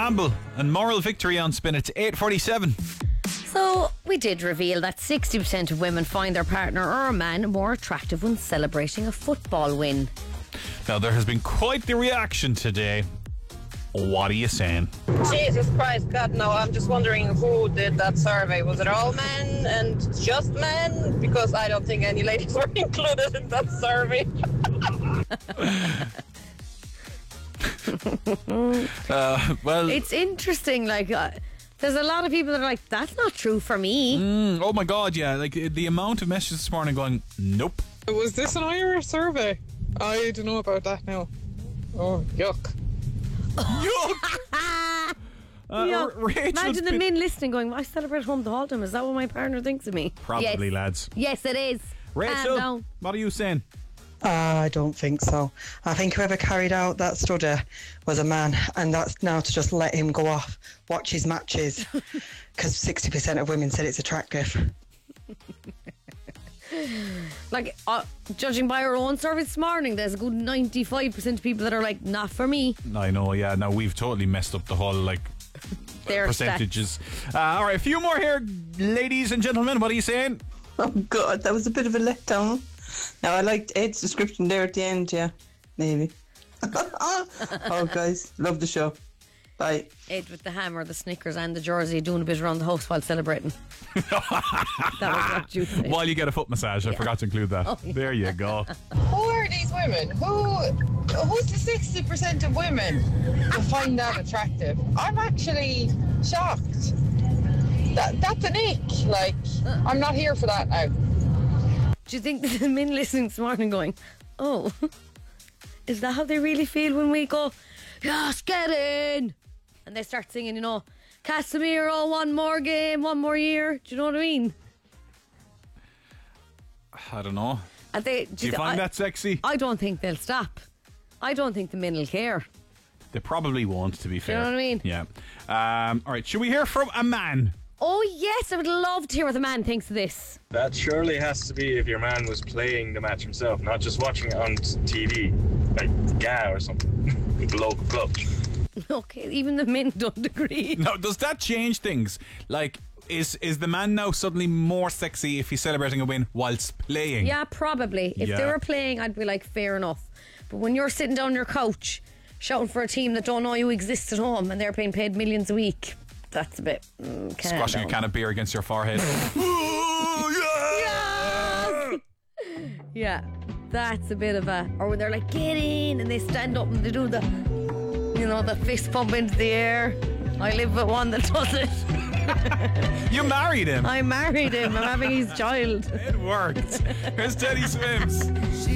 Campbell and Moral Victory on Spin. It's 8:47. So, we did reveal that 60% of women find their partner or a man more attractive when celebrating a football win. Now, there has been quite the reaction today. What are you saying? Jesus Christ, God, no, I'm just wondering who did that survey. Was it all men and just men? Because I don't think any ladies were included in that survey. Well, It's interesting, there's a lot of people that are like, that's not true for me. oh my God, yeah. Like the amount of messages this morning going, nope. Was this an Irish survey? I don't know about that now. Oh, yuck. Yuck! Rachel's Imagine the been- men listening going, I celebrate home the whole time. Is that what my partner thinks of me? Probably, Yes. lads. Yes, it is. Rachel, No. what are you saying? I don't think so. I think whoever carried out that study was a man, and that's now to just let him go off, watch his matches, because 60% of women said it's attractive. Judging by our own survey this morning, there's a good 95% of people that are like, not for me. I know, yeah. Now, we've totally messed up the whole, Their percentages. All right, a few more here, ladies and gentlemen. What are you saying? Oh God, that was a bit of a letdown. Now I liked Ed's description there at the end, yeah. Maybe. Oh guys, love the show. Bye. Ed with the hammer, the Snickers and the jersey doing a bit around the house while celebrating. That was what you said. While you get a foot massage. I forgot to include that. Oh, yeah. There you go. Who are these women? Who's the 60% of women who find that attractive? I'm actually shocked. That's an ick. I'm not here for that now. Do you think the men listening this morning going, oh, is that how they really feel when we go, yes, get in? And they start singing, Casemiro, one more game, one more year. Do you know what I mean? I don't know. And Do you find that sexy? I don't think they'll stop. I don't think the men will care. They probably won't, to be fair. know what I mean? Yeah. All right, should we hear from a man? Oh, yes, I would love to hear what the man thinks of this. That surely has to be if your man was playing the match himself, not just watching it on TV, like GA or something, with the local club. Okay, even the men don't agree. Now, does that change things? Is the man now suddenly more sexy if he's celebrating a win whilst playing? Yeah, probably. If they were playing, I'd be like, fair enough. But when you're sitting down on your couch shouting for a team that don't know you exist at home and they're being paid millions a week, that's a bit... Squashing a can of beer against your forehead. Yeah, that's a bit of a... Or when they're like, get in, and they stand up and they do the fist pump into the air. I live with one that does it. You married him. I married him. I'm having his child. It worked. Here's Teddy Swims.